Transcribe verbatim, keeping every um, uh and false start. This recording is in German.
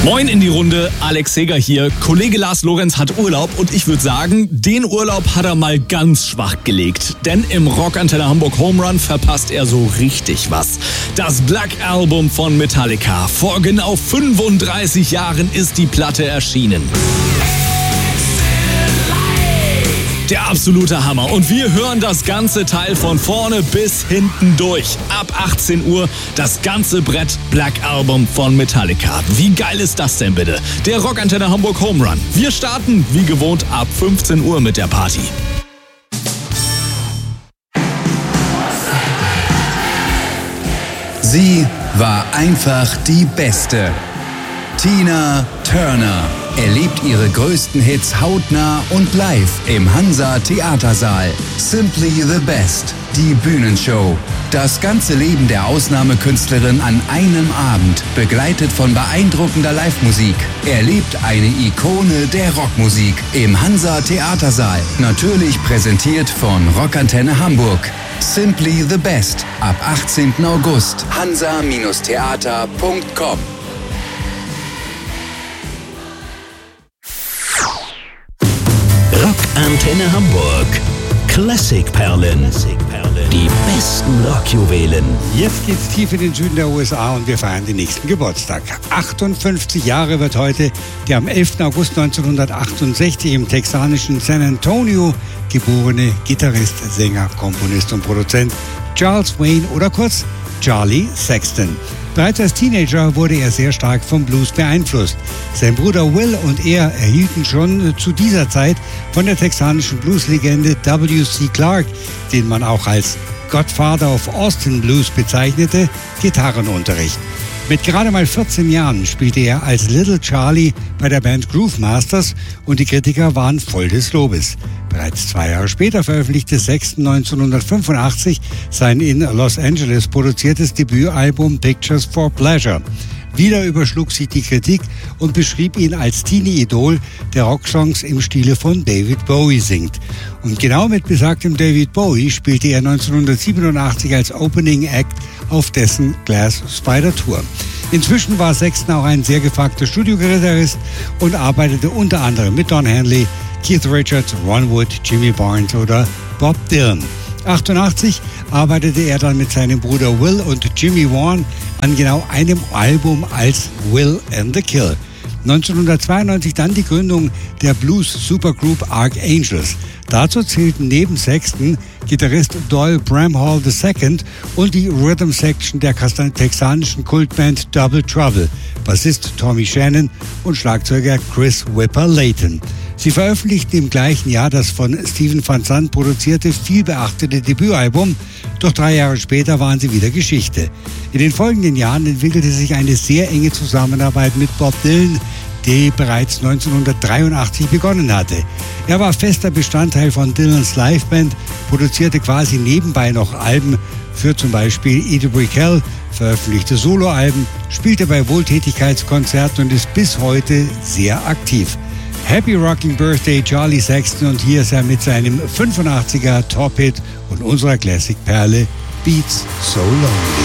Moin in die Runde, Alex Seger hier. Kollege Lars Lorenz hat Urlaub und ich würde sagen, den Urlaub hat er mal ganz schwach gelegt. Denn im Rockantenne Hamburg Home Run verpasst er so richtig was. Das Black Album von Metallica. Vor genau fünfunddreißig Jahren ist die Platte erschienen. Der absolute Hammer. Und wir hören das ganze Teil von vorne bis hinten durch. Ab achtzehn Uhr das ganze Brett Black Album von Metallica. Wie geil ist das denn bitte? Der Rockantenne Hamburg Home Run. Wir starten wie gewohnt ab fünfzehn Uhr mit der Party. Sie war einfach die Beste. Tina Turner erlebt ihre größten Hits hautnah und live im Hansa Theatersaal. Simply the Best, die Bühnenshow. Das ganze Leben der Ausnahmekünstlerin an einem Abend, begleitet von beeindruckender Live-Musik. Erlebt eine Ikone der Rockmusik im Hansa Theatersaal. Natürlich präsentiert von Rockantenne Hamburg. Simply the Best, ab achtzehnten August. hansa Theater punkt com. Rockantenne Hamburg. Klassikperlen. Die besten Rockjuwelen. Jetzt geht's tief in den Süden der U S A und wir feiern den nächsten Geburtstag. achtundfünfzig Jahre wird heute der am elften August neunzehnhundertachtundsechzig im texanischen San Antonio geborene Gitarrist, Sänger, Komponist und Produzent Charles Wayne oder kurz Charlie Sexton. Bereits als Teenager wurde er sehr stark vom Blues beeinflusst. Sein Bruder Will und er erhielten schon zu dieser Zeit von der texanischen Blueslegende W C Clark, den man auch als Godfather of Austin Blues bezeichnete, Gitarrenunterricht. Mit gerade mal vierzehn Jahren spielte er als Little Charlie bei der Band Groove Masters und die Kritiker waren voll des Lobes. Bereits zwei Jahre später veröffentlichte Sexton neunzehnhundertfünfundachtzig sein in Los Angeles produziertes Debütalbum Pictures for Pleasure. Wieder überschlug sich die Kritik und beschrieb ihn als Teenie-Idol, der Rocksongs im Stile von David Bowie singt. Und genau mit besagtem David Bowie spielte er neunzehnhundertsiebenundachtzig als Opening Act auf dessen Glass Spider Tour. Inzwischen war Sexton auch ein sehr gefragter Studiogitarrist und arbeitete unter anderem mit Don Henley, Keith Richards, Ron Wood, Jimmy Barnes oder Bob Dylan. achtundachtzig arbeitete er dann mit seinem Bruder Will und Jimmy Vaughan an genau einem Album als Will and the Kill. neunzehnhundertzweiundneunzig dann die Gründung der Blues-Supergroup Archangels. Dazu zählten neben Sexton Gitarrist Doyle Bramhall der Zweite und die Rhythm Section der texanischen Kultband Double Trouble, Bassist Tommy Shannon und Schlagzeuger Chris Whipper Layton. Sie veröffentlichten im gleichen Jahr das von Stephen Van Zandt produzierte, vielbeachtete Debütalbum, doch drei Jahre später waren sie wieder Geschichte. In den folgenden Jahren entwickelte sich eine sehr enge Zusammenarbeit mit Bob Dylan, die bereits neunzehnhundertdreiundachtzig begonnen hatte. Er war fester Bestandteil von Dylans Liveband, produzierte quasi nebenbei noch Alben für zum Beispiel Edie Brickell, veröffentlichte Soloalben, spielte bei Wohltätigkeitskonzerten und ist bis heute sehr aktiv. Happy Rocking Birthday Charlie Sexton und hier ist er mit seinem fünfundachtziger Top-Hit und unserer Classic-Perle Beats So Lonely.